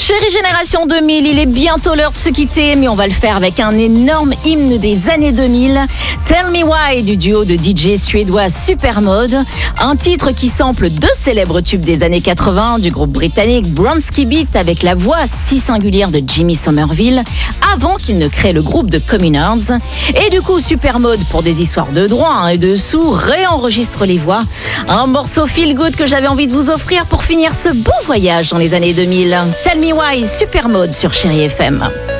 Chérie Génération 2000, il est bientôt l'heure de se quitter, mais on va le faire avec un énorme hymne des années 2000. Tell Me Why du duo de DJ suédois Supermode. Un titre qui sample deux célèbres tubes des années 80 du groupe britannique Bronski Beat avec la voix si singulière de Jimmy Somerville avant qu'il ne crée le groupe de Communards. Et du coup, Supermode, pour des histoires de droits et de sous, réenregistre les voix. Un morceau feel good que j'avais envie de vous offrir pour finir ce beau voyage dans les années 2000. Tell Me Why, Supermode sur Chérie FM.